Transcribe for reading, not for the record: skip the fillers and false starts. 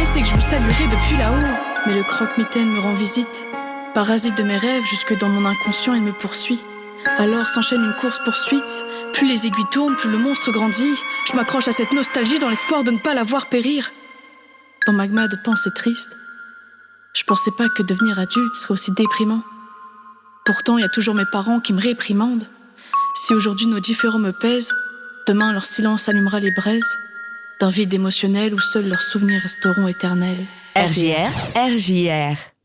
sais que je vous saluerai depuis là-haut. Mais le croque-mitaine me rend visite. Parasite de mes rêves, jusque dans mon inconscient, il me poursuit. Alors s'enchaîne une course-poursuite. Plus les aiguilles tournent, plus le monstre grandit. Je m'accroche à cette nostalgie dans l'espoir de ne pas la voir périr. Dans magma de pensées tristes, je pensais pas que devenir adulte serait aussi déprimant. Pourtant, il y a toujours mes parents qui me réprimandent. Si aujourd'hui nos différends me pèsent, demain leur silence allumera les braises d'un vide émotionnel où seuls leurs souvenirs resteront éternels. RJR, RJR.